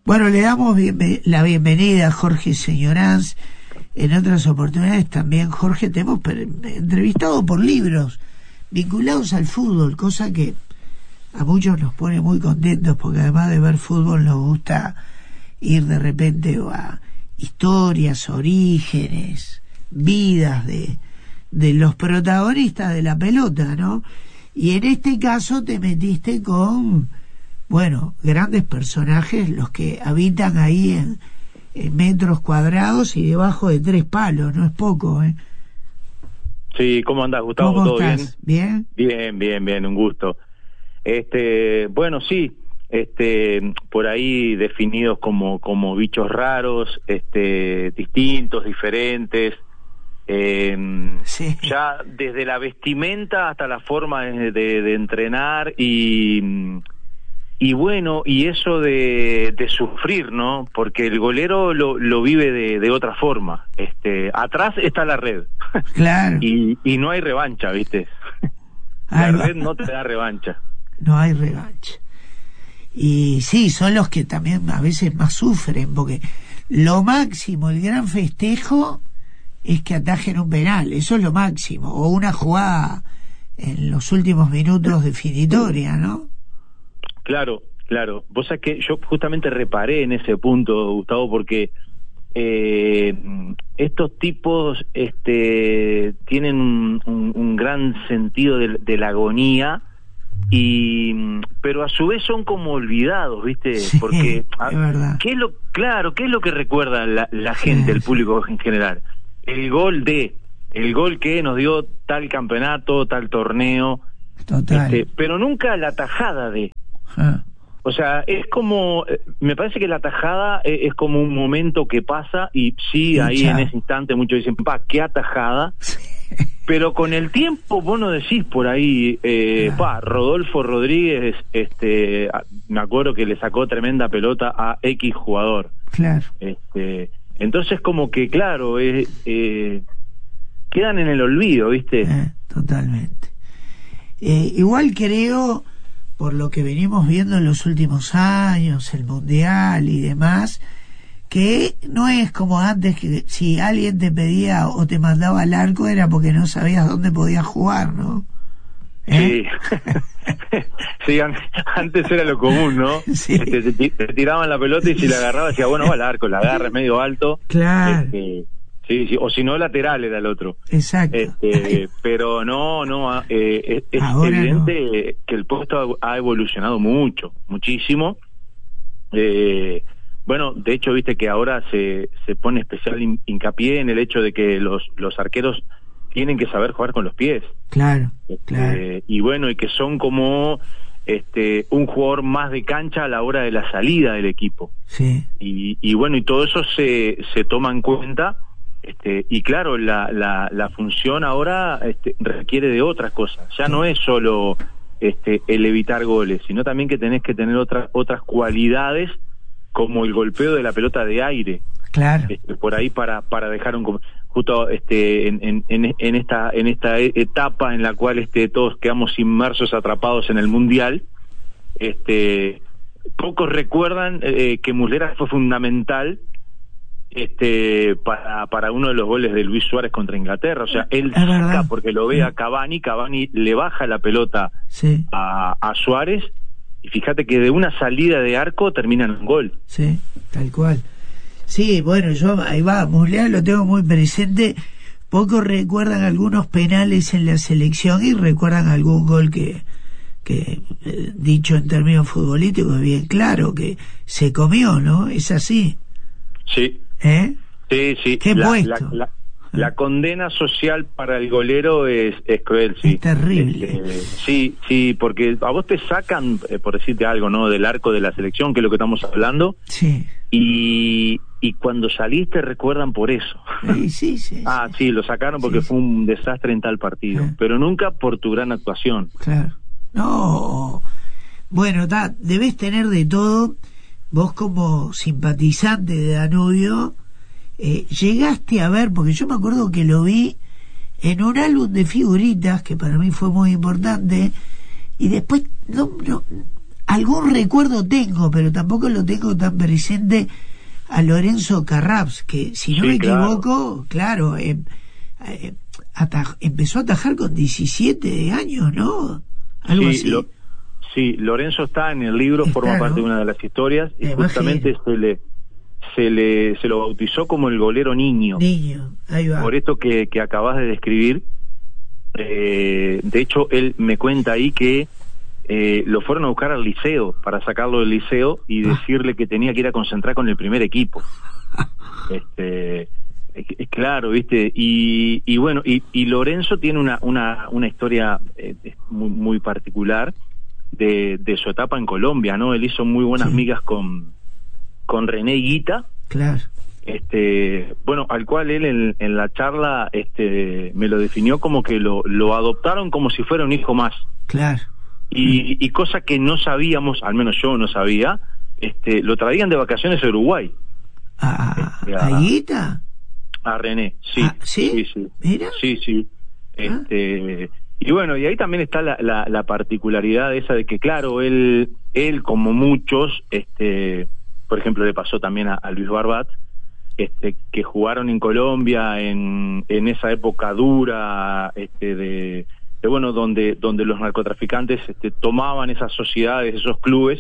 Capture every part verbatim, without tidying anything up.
Bueno, le damos bien, la bienvenida a Jorge Señoranz. En otras oportunidades también, Jorge, te hemos entrevistado por libros vinculados al fútbol, cosa que a muchos nos pone muy contentos, porque además de ver fútbol nos gusta ir de repente a historias, orígenes, vidas de, de los protagonistas de la pelota, ¿no? Y en este caso te metiste con, bueno, grandes personajes, los que habitan ahí en, en metros cuadrados y debajo de tres palos, no es poco, ¿eh? Sí, ¿cómo andás, Gustavo? ¿Cómo ¿Todo estás? bien? ¿Bien? Bien, bien, bien, un gusto. Este, bueno, sí, este, por ahí definidos como como bichos raros, este, distintos, diferentes. Eh, sí. Ya desde la vestimenta hasta la forma de, de, de entrenar y y bueno, y eso de, de sufrir, ¿no? Porque el golero lo, lo vive de, de otra forma. Este, atrás está la red. Claro. y, y no hay revancha, ¿viste? La Ahí va. red no te da revancha. No hay revancha. Y sí, son los que también a veces más sufren, porque lo máximo, el gran festejo es que atajen un penal, eso es lo máximo, o una jugada en los últimos minutos definitoria, ¿no? Claro, claro. Vos sabés que yo justamente reparé en ese punto, Gustavo, porque eh, estos tipos este, tienen un, un, un gran sentido de, de la agonía, y pero a su vez son como olvidados, ¿viste? Sí, porque a, es verdad. ¿qué es lo claro, qué es lo que recuerda la, la gente, sí, el público en general? El gol de, el gol que nos dio tal campeonato, tal torneo. Total. Este, pero nunca la tajada de. Ah. O sea, es como, me parece que la tajada es, es como un momento que pasa y sí, ahí Chao. En ese instante muchos dicen, pa, qué atajada. Sí. Pero con el tiempo vos no decís por ahí, eh, claro. pa, Rodolfo Rodríguez, este, me acuerdo que le sacó tremenda pelota a X jugador. Claro. Este, entonces como que, claro, eh, eh, quedan en el olvido, ¿viste? Eh, totalmente. Eh, igual creo, por lo que venimos viendo en los últimos años, el Mundial y demás, que no es como antes, que si alguien te pedía o te mandaba al arco era porque no sabías dónde podías jugar, ¿no? ¿Eh? Sí. Sí, antes era lo común, ¿no? Sí. Este, te, te tiraban la pelota y si la agarrabas decía, bueno, va al arco, la agarra, es medio alto. Claro. Este, sí, sí, o si no, lateral era el otro. Exacto. Este, pero no, no, eh, es, es evidente no. que el puesto ha evolucionado mucho, muchísimo. Eh, bueno, de hecho, viste que ahora se, se pone especial hincapié en el hecho de que los, los arqueros tienen que saber jugar con los pies. Claro, claro. Eh, y bueno, y que son como este un jugador más de cancha a la hora de la salida del equipo. Sí. Y, y bueno, y todo eso se, se toma en cuenta. Este, y claro, la, la, la función ahora este, requiere de otras cosas. Ya sí. No es solo este, el evitar goles, sino también que tenés que tener otras otras cualidades, como el golpeo de la pelota de aire. Claro. Este, por ahí para para dejar un justo este en, en, en, en esta en esta etapa en la cual este todos quedamos inmersos, atrapados en el Mundial. Este, pocos recuerdan eh, que Muslera fue fundamental este para para uno de los goles de Luis Suárez contra Inglaterra. O sea, él saca porque lo ve a Cavani, Cavani le baja la pelota sí. a, a Suárez, y fíjate que de una salida de arco termina en un gol. Sí, tal cual. Sí, bueno, yo ahí va, Muslera lo tengo muy presente. Pocos recuerdan algunos penales en la selección y recuerdan algún gol que que eh, dicho en términos futbolísticos es bien claro que se comió, ¿no? Es así. Sí. ¿Eh? Sí, sí. ¿Qué la, puesto? La, la, la condena social para el golero es, es cruel, sí. Es terrible. Este, sí, sí, porque a vos te sacan, eh, por decirte algo, ¿no? Del arco de la selección, que es lo que estamos hablando. Sí. Y, y cuando salís te recuerdan por eso. Sí, sí, sí. Ah, sí, lo sacaron porque sí, fue un desastre en tal partido. Sí. Pero nunca por tu gran actuación. Claro. No. Bueno, ta, debes tener de todo. Vos como simpatizante de Danubio, eh, llegaste a ver, porque yo me acuerdo que lo vi en un álbum de figuritas, que para mí fue muy importante, y después no, no, algún recuerdo tengo, pero tampoco lo tengo tan presente, a Lorenzo Carraps, que si no sí, me claro. equivoco, claro, eh, eh, ataj- empezó a atajar con diecisiete años, ¿no? Algo sí, así. Lo, sí, Lorenzo está en el libro, Está, forma parte ¿no? de una de las historias, y Me justamente imagino. se le, se le se lo bautizó como el golero niño. Niño, ahí va. Por esto que, que acabas de describir. Eh, de hecho, él me cuenta ahí que eh, lo fueron a buscar al liceo para sacarlo del liceo y Ah. decirle que tenía que ir a concentrar con el primer equipo. Este, eh, claro, viste, y, y bueno, y, y Lorenzo tiene una una, una historia eh, muy, muy particular de, de su etapa en Colombia, ¿no? Él hizo muy buenas Sí. migas con con René Higuita. Claro. Este, bueno, al cual él en, en la charla este, me lo definió como que lo, lo adoptaron como si fuera un hijo más. Claro. Y, y cosa que no sabíamos, al menos yo no sabía, este, lo traían de vacaciones a Uruguay. ¿A, Este, a Higuita? A René, sí. Ah, ¿sí? Sí, sí. Mira. Sí, sí. Este, y bueno, y ahí también está la, la, la particularidad esa de que, claro, él, él como muchos, este, por ejemplo, le pasó también a, a Luis Barbat, este, que jugaron en Colombia en, en esa época dura, este, de, de bueno, donde, donde los narcotraficantes, este, tomaban esas sociedades, esos clubes,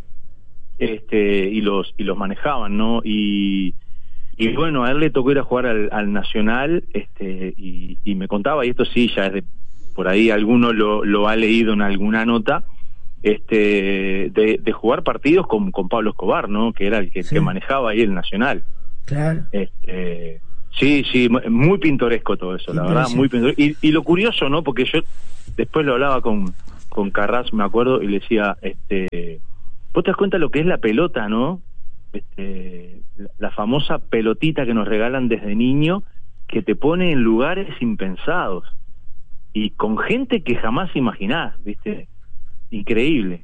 este, y los, y los manejaban, ¿no? Y, y bueno, a él le tocó ir a jugar al, al Nacional, este, y, y me contaba, y esto sí, ya es de, por ahí alguno lo, lo ha leído en alguna nota, este, de, de jugar partidos con, con Pablo Escobar, ¿no? Que era el que, Sí. que manejaba ahí el Nacional. Claro. Este, sí, sí, muy pintoresco todo eso, la verdad, muy pintoresco. Y, y lo curioso, ¿no? Porque yo después lo hablaba con, con Carras, me acuerdo, y le decía, este, vos te das cuenta lo que es la pelota, ¿no? Este, la, la famosa pelotita que nos regalan desde niño, que te pone en lugares impensados y con gente que jamás imaginás, ¿viste? Increíble.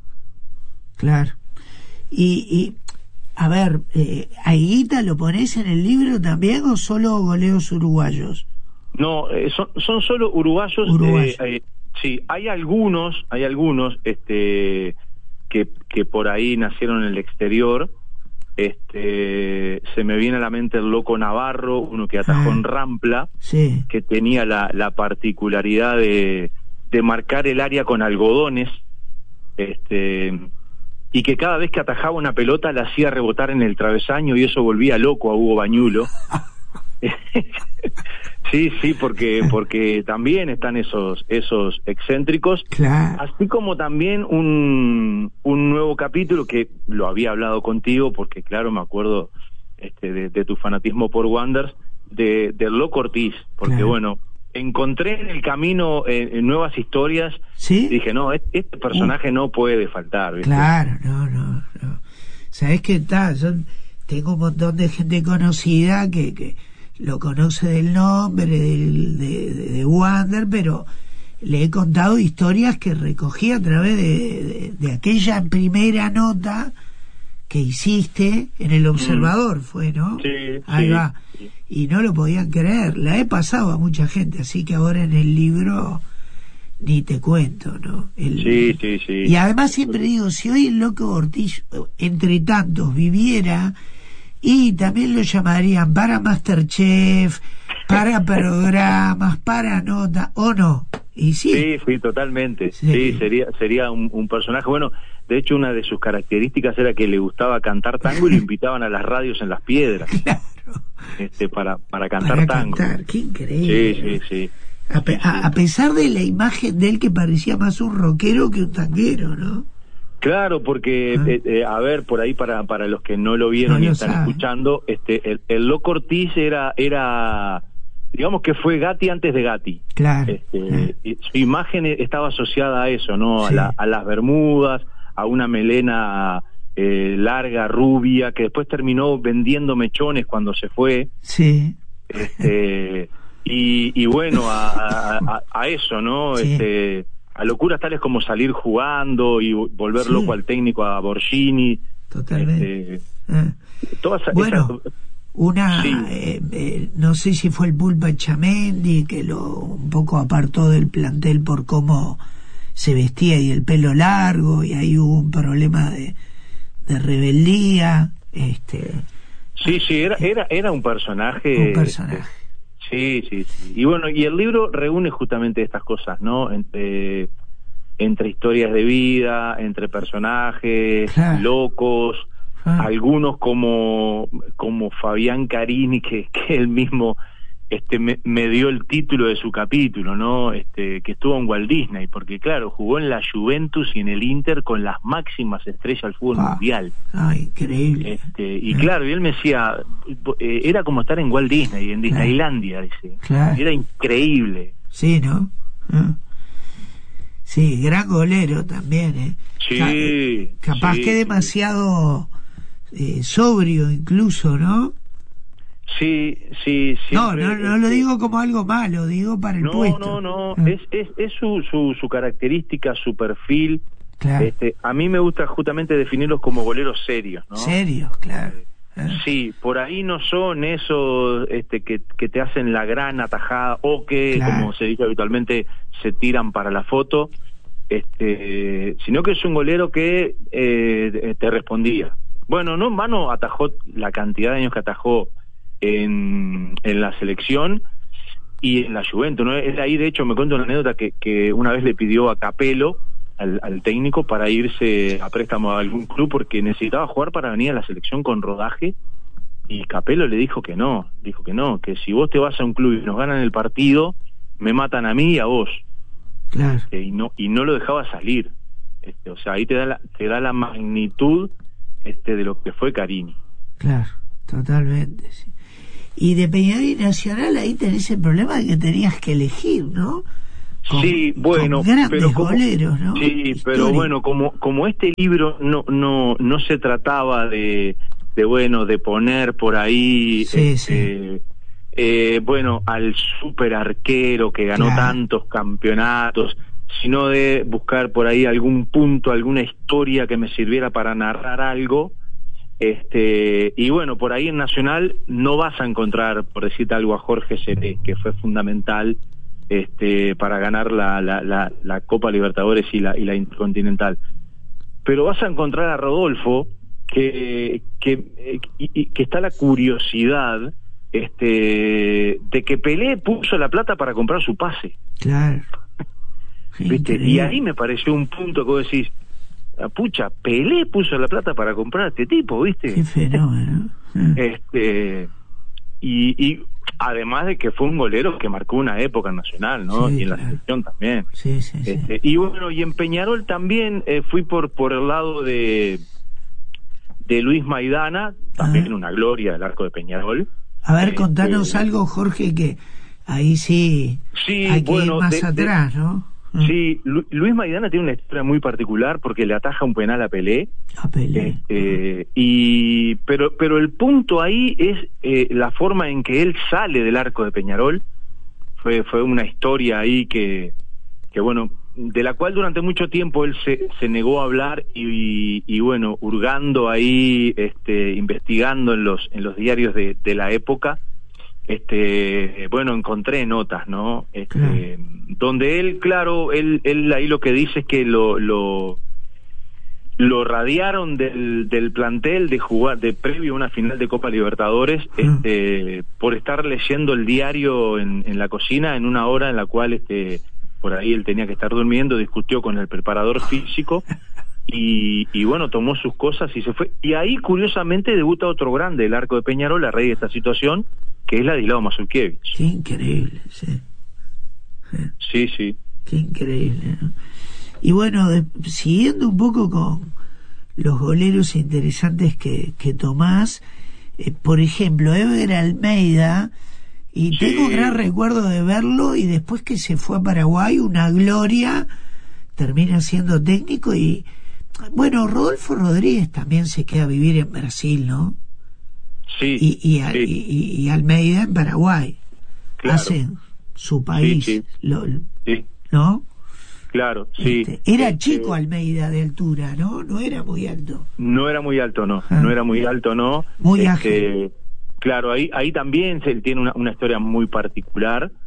Claro. Y, y a ver, eh, ¿a Higuita lo pones en el libro también o solo goleos uruguayos? No, eh, son, son solo uruguayos. Uruguayos. Eh, eh, sí, hay algunos, hay algunos, este, que, que por ahí nacieron en el exterior. Este, se me viene a la mente el Loco Navarro, uno que atajó Ah, en Rampla, sí. que tenía la, la particularidad de, de marcar el área con algodones, este, y que cada vez que atajaba una pelota la hacía rebotar en el travesaño y eso volvía loco a Hugo Bañulo. Sí, sí, porque porque también están esos esos excéntricos, Claro. así como también un un nuevo capítulo que lo había hablado contigo, porque claro, me acuerdo este de, de tu fanatismo por Wanderers, de del Loco Ortiz, porque Claro. bueno, encontré en el camino eh, en nuevas historias. ¿Sí? Dije, no, este, este personaje uh, no puede faltar, ¿viste? Claro, no, no, no. ¿Sabés qué tal? Yo tengo un montón de gente conocida que, que lo conoce del nombre, del, de, de, de Wander, pero le he contado historias que recogí a través de, de, de aquella primera nota que hiciste en El Observador, mm. fue, ¿no? Sí, Ahí sí, va. Sí. Y no lo podían creer. La he pasado a mucha gente, así que ahora en el libro ni te cuento, ¿no? El, sí, sí, sí. Y además siempre digo, si hoy el Loco Ortiz, entre tantos, viviera, y también lo llamarían para Masterchef, para programas, para nota, ¿o no? Y sí. Sí, sí, totalmente. Sí, sí sería sería un, un personaje. Bueno, de hecho, una de sus características era que le gustaba cantar tango y lo invitaban a las radios en Las Piedras. Claro. Este, para, para cantar para tango. Cantar. Qué increíble. Sí, sí, sí. A, pe a, a pesar de la imagen de él que parecía más un rockero que un tanguero, ¿no? Claro, porque, ah. eh, eh, a ver, por ahí para para los que no lo vieron no y están saben. escuchando, este el, el Loco Ortiz era, era, digamos que fue Gatti antes de Gatti. Claro. Este, claro. Su imagen estaba asociada a eso, ¿no? Sí. A, la, a las bermudas, a una melena eh, larga, rubia, que después terminó vendiendo mechones cuando se fue. Sí. Este, y, y bueno, a, a, a eso, ¿no? Sí. Este, a locuras tales como salir jugando y volver sí. loco al técnico, a Borghini. Totalmente. Este, ah. todas bueno, esas, una, sí. eh, eh, no sé si fue el Pulpa Chamendi que lo un poco apartó del plantel por cómo se vestía y el pelo largo, y ahí hubo un problema de, de rebeldía. Este, sí, sí, era, era, era un personaje. Un personaje. Sí, sí, sí. Y bueno, y el libro reúne justamente estas cosas, ¿no? Entre, entre historias de vida, entre personajes, claro, locos, ah. algunos como, como Fabián Carini, que, que él mismo este me, me dio el título de su capítulo, ¿no? Este, que estuvo en Walt Disney, porque claro, jugó en la Juventus y en el Inter con las máximas estrellas del fútbol ah. mundial. Ah, increíble. Este, y ah. claro, y él me decía, eh, era como estar en Walt Disney, en Disneylandia, dice. Claro. Era increíble. Sí, ¿no? Ah. Sí, gran golero también, ¿eh? Sí. Capaz sí, que demasiado eh, sobrio incluso, ¿no? Sí, sí, no, no, no lo digo como algo malo, digo para el no, puesto. No, no, no, es, es, es su, su, su característica, su perfil. Claro. Este, a mí me gusta justamente definirlos como goleros serios, ¿no? Serios, claro. Eh, sí, por ahí no son esos este, que, que te hacen la gran atajada o que, claro, como se dice habitualmente, se tiran para la foto, este, sino que es un golero que eh, te respondía. Bueno, no en vano atajó la cantidad de años que atajó en, en la selección y en la Juventus, ¿no? Él ahí, de hecho, me cuento una anécdota que, que una vez le pidió a Capello, al, al técnico, para irse a préstamo a algún club porque necesitaba jugar para venir a la selección con rodaje, y Capello le dijo que no, dijo que no, que si vos te vas a un club y nos ganan el partido, me matan a mí y a vos. Claro. Este, y no y no lo dejaba salir. Este, o sea, ahí te da la, te da la magnitud este, de lo que fue Carini. Claro, totalmente, sí. Y de Peñarol y Nacional ahí tenés el problema de que tenías que elegir, ¿no? Con, sí, bueno, con pero como, goleros, ¿no? Sí, Historia. Pero bueno, como como este libro no no no se trataba de de bueno de poner por ahí sí, este, sí. Eh, bueno al super arquero que ganó claro. tantos campeonatos, sino de buscar por ahí algún punto, alguna historia que me sirviera para narrar algo. Este, y bueno, por ahí en Nacional no vas a encontrar, por decirte algo, a Jorge Seré, que fue fundamental este, para ganar la, la, la, la Copa Libertadores y la, y la Intercontinental. Pero vas a encontrar a Rodolfo, que, que, y, que está la curiosidad este, de que Pelé puso la plata para comprar su pase. Claro. ¿Viste? Y ahí me pareció un punto que vos decís, pucha, Pelé puso la plata para comprar a este tipo, ¿viste? Qué fenómeno. Este, y, y además de que fue un golero que marcó una época nacional, ¿no? Sí, y en claro. la selección también. Sí, sí, este, sí. Y bueno, y en Peñarol también eh, fui por por el lado de de Luis Maidana, también ah. una gloria del arco de Peñarol. A ver, contanos eh, algo, Jorge, que ahí sí, sí hay que bueno, ir más de, atrás, de, ¿no? Sí, Lu Luis Maidana tiene una historia muy particular porque le ataja un penal a Pelé. A Pelé. Este, y pero pero el punto ahí es eh, la forma en que él sale del arco de Peñarol. Fue fue una historia ahí que que bueno, de la cual durante mucho tiempo él se se negó a hablar y, y, y bueno, hurgando ahí, este, investigando en los en los diarios de, de la época. Este, bueno, encontré notas, ¿no? Este, claro. Donde él, claro, él, él ahí lo que dice es que lo, lo, lo radiaron del, del plantel de jugar, de previo a una final de Copa Libertadores, mm. este, por estar leyendo el diario en, en la cocina en una hora en la cual, este, por ahí él tenía que estar durmiendo, discutió con el preparador físico y, y bueno, tomó sus cosas y se fue. Y ahí, curiosamente, debuta otro grande, el arco de Peñarol, a raíz de esta situación, que es Ladislao Mazurkiewicz. Qué increíble, sí. Sí, sí. Qué increíble, ¿no? Y bueno, de, siguiendo un poco con los goleros interesantes que, que tomás, eh, por ejemplo, Ever Almeida, y sí. tengo gran recuerdo de verlo, y después que se fue a Paraguay, una gloria, termina siendo técnico, y bueno, Rodolfo Rodríguez también se queda a vivir en Brasil, ¿no? Sí, y, y, sí. y, y Almeida en Paraguay. Claro. Hacen su país, sí, sí. Lo, sí. ¿no? Claro, sí. Este, era este, chico Almeida de altura, ¿no? No era muy alto. No era muy alto, no. Ah. No era muy alto, no. Muy este, ágil. Claro, ahí ahí también se tiene una, una historia muy particular.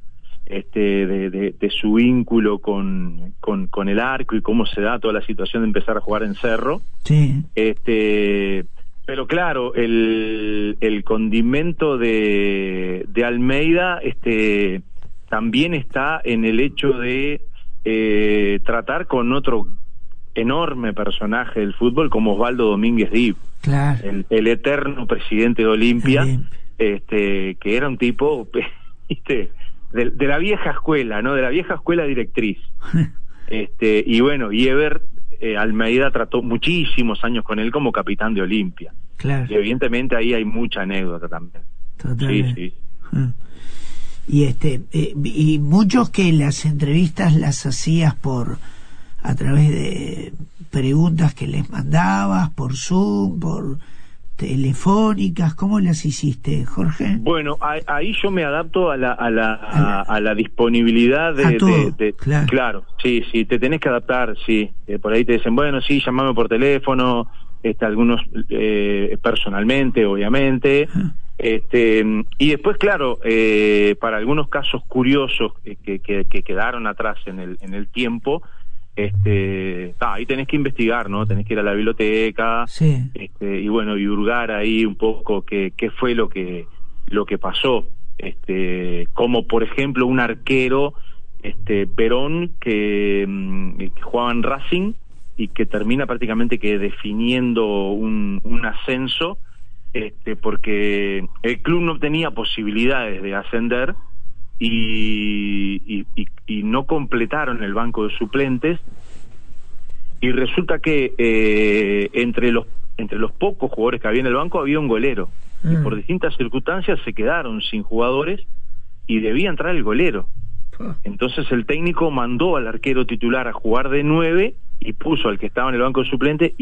este, de, de, de su vínculo con, con, con el arco y cómo se da toda la situación de empezar a jugar en Cerro. Sí. Este, pero claro, el, el condimento de, de Almeida, este, también está en el hecho de eh, tratar con otro enorme personaje del fútbol como Osvaldo Domínguez Dib, claro. el, el eterno presidente de Olimpia, Sí. este, que era un tipo, ¿viste? De, de la vieja escuela, ¿no? De la vieja escuela directriz. este, y bueno, y Ever eh, Almeida trató muchísimos años con él como capitán de Olimpia. Claro. Y evidentemente ahí hay mucha anécdota también. Totalmente. Sí, sí. Y este, eh, y muchos que las entrevistas las hacías por a través de preguntas que les mandabas por Zoom, por telefónicas, ¿cómo las hiciste, Jorge? Bueno, ahí, ahí yo me adapto a la a la, a la, a la disponibilidad de, a todo, de, de claro. claro, sí, sí, te tenés que adaptar, sí. Eh, por ahí te dicen, bueno, sí, llamame por teléfono, este, algunos eh, personalmente, obviamente. Ah. Este, y después, claro, eh, para algunos casos curiosos que, que, que quedaron atrás en el en el tiempo, este, ah, ahí tenés que investigar, ¿no? Tenés que ir a la biblioteca, sí. este, y bueno, y hurgar ahí un poco qué qué fue lo que lo que pasó, este, como por ejemplo un arquero, este, Perón, que, que jugaba en Racing y que termina prácticamente que definiendo un, un ascenso, este, porque el club no tenía posibilidades de ascender y, y, y, y no completaron el banco de suplentes, y resulta que eh, entre los entre los pocos jugadores que había en el banco había un golero, mm. y por distintas circunstancias se quedaron sin jugadores y debía entrar el golero. Entonces el técnico mandó al arquero titular a jugar de nueve y puso al que estaba en el banco de suplente